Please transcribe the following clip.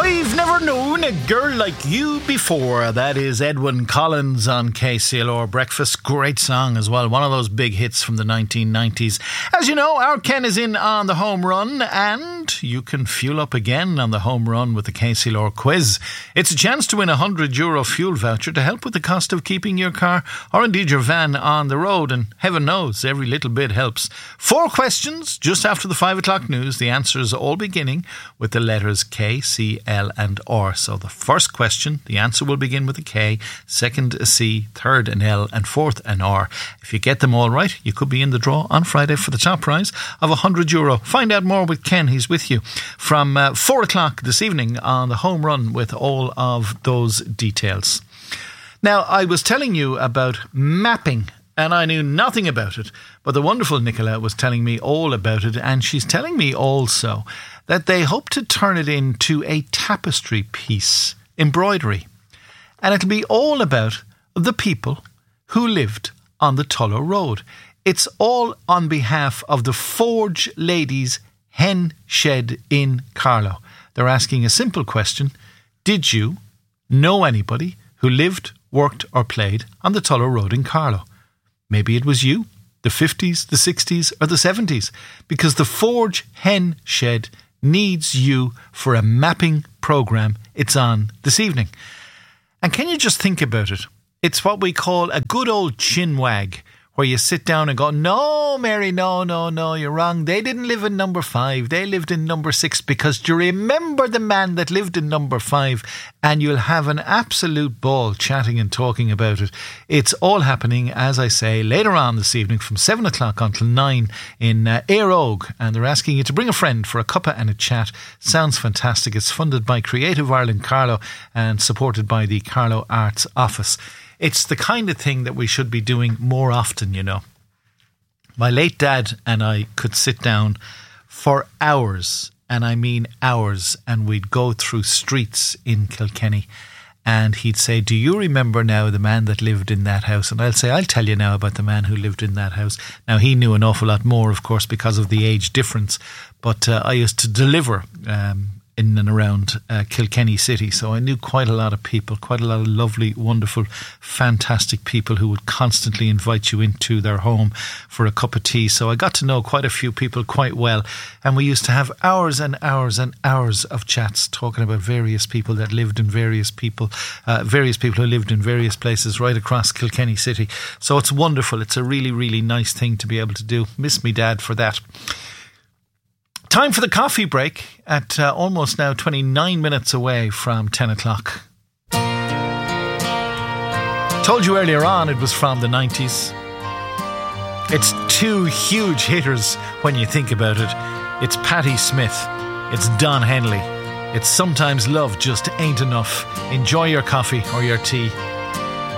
I've never known a girl like you before. That is Edwyn Collins on KCLR Breakfast. Great song as well. One of those big hits from the 1990s. As you know, our Ken is in on the home run, and you can fuel up again on the home run with the KCLR quiz. It's a chance to win a €100 fuel voucher to help with the cost of keeping your car or indeed your van on the road. And heaven knows, every little bit helps. 4 questions just after the 5 o'clock news. The answers all beginning with the letters K, C, L and R. So the first question, the answer will begin with a K, second a C, third an L and fourth an R. If you get them all right, you could be in the draw on Friday for the top prize of €100. Find out more with Ken. He's with you from 4 o'clock this evening on the home run with all of those details. Now, I was telling you about mapping, and I knew nothing about it, but the wonderful Nicola was telling me all about it, and she's telling me also that they hope to turn it into a tapestry piece, embroidery. And it'll be all about the people who lived on the Tullow Road. It's all on behalf of the Forge Ladies Hen Shed in Carlow. They're asking a simple question. Did you know anybody who lived, worked or played on the Tullow Road in Carlow? Maybe it was you, the 50s, the 60s or the 70s, because the Forge Hen Shed needs you for a mapping programme. It's on this evening. And can you just think about it? It's what we call a good old chin wag, where you sit down and go, no, Mary, no, you're wrong. They didn't live in number 5. They lived in number 6, because do you remember the man that lived in number 5? And you'll have an absolute ball chatting and talking about it. It's all happening, as I say, later on this evening from 7 o'clock until 9 in Éire Óg. And they're asking you to bring a friend for a cuppa and a chat. Sounds fantastic. It's funded by Creative Ireland Carlow and supported by the Carlow Arts Office. It's the kind of thing that we should be doing more often, you know. My late dad and I could sit down for hours, and I mean hours, and we'd go through streets in Kilkenny, and he'd say, do you remember now the man that lived in that house? And I'll say, I'll tell you now about the man who lived in that house. Now, he knew an awful lot more, of course, because of the age difference, but I used to deliver in and around Kilkenny City. So I knew quite a lot of people, quite a lot of lovely, wonderful, fantastic people who would constantly invite you into their home for a cup of tea. So I got to know quite a few people quite well. And we used to have hours and hours and hours of chats talking about various people that lived in various people who lived in various places right across Kilkenny City. So it's wonderful. It's a really, really nice thing to be able to do. Miss me dad for that. Time for the coffee break at almost now 29 minutes away from 10 o'clock. Told you earlier on it was from the 90s. It's 2 huge hitters when you think about it. It's Patti Smith. It's Don Henley. It's Sometimes Love Just Ain't Enough. Enjoy your coffee or your tea.